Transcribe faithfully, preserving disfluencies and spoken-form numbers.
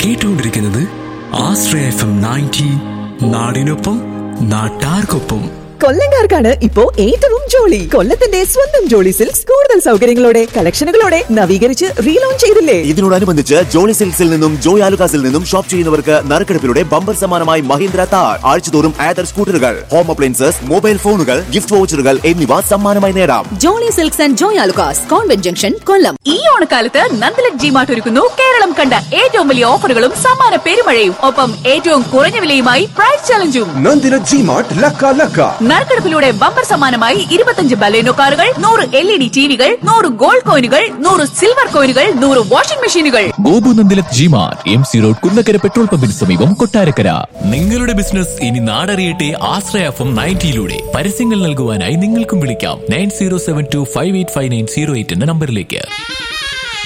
കേട്ടുകൊണ്ടിരിക്കുന്നത് ആശ്രയ F M ninety, നാടിനൊപ്പം നാട്ടാർക്കൊപ്പം. കൊല്ലംകാർക്കാണ് ഇപ്പോ ഏറ്റവും ജോളി. കൊല്ലത്തിന്റെ സ്വന്തം ജോളി സിൽക്സ് കൂടുതൽ സൗകര്യങ്ങളോടെ കളക്ഷനുകളോടെ നവീകരിച്ച് റീലോഞ്ച് ചെയ്തില്ലേ? ഇതിനോടനുബന്ധിച്ച് ജോളി സിൽക്സിൽ നിന്നും ജോയ് ആലുകാസിൽ നിന്നും ഷോപ്പ് ചെയ്യുന്നവർക്ക് നറുക്കെടുപ്പിലൂടെ ബമ്പർ സമ്മാനമായി മഹീന്ദ്ര താർ, ആഴ്ചതോറും ആദർ സ്കൂട്ടറുകൾ, ഹോം അപ്ലയൻസസ്, മൊബൈൽ ഫോണുകൾ, ഗിഫ്റ്റ് വൗച്ചറുകൾ എന്നിവ സമ്മാനമായി നേടാം. Jolly silks and Joy Alukkas, convent junction, കൊല്ലം. ഈ ഓണക്കാലത്ത് നന്ദലക് ജിമാർട്ട് ഒരുക്കുന്നു കേരളം കണ്ട ഏറ്റവും വലിയ ഓഫറുകളും സമ്മാന പെരുമഴയും. ഒപ്പം ഏറ്റവും കുറഞ്ഞ വിലയുമായി പ്രൈസ് ചലഞ്ചും. നന്ദലക് ജിമാർട്ട് ലക്ക ലക്ക. നറുക്കെടുപ്പിലൂടെ ബമ്പർ സമ്മാനമായി ഇരുപത്തഞ്ച് ബലേനോ കാറുകൾ, നൂറ് എൽ ഇ ഡി ടിവികൾ, നൂറ് ഗോൾഡ് കോയിനുകൾ, നൂറ് സിൽവർ കോയിനുകൾ, നൂറ് വാഷിംഗ് മെഷീനുകൾ. Gopu നന്ദലക് G-Mart, M C road, Kunnakkara petrol പമ്പിന് സമീപം, കൊട്ടാരക്കര. നിങ്ങളുടെ ബിസിനസ് ഇനി നാടറിയട്ടെ ആശ്രയ എഫ് എം നയൻറ്റിയിലൂടെ. പരസ്യങ്ങൾ നൽകുവാനായി നിങ്ങൾക്കും വിളിക്കാം nine zero seven to five eight five nine zero eight എന്ന നമ്പറിലേക്ക്.